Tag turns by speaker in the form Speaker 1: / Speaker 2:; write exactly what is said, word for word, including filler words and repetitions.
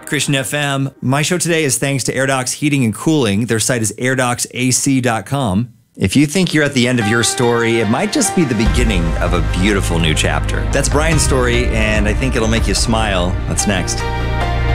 Speaker 1: Christian F M. My show today is thanks to AirDocs Heating and Cooling. Their site is air docs A C dot com. If you think you're at the end of your story, it might just be the beginning of a beautiful new chapter. That's Brian's story, and I think it'll make you smile. That's next.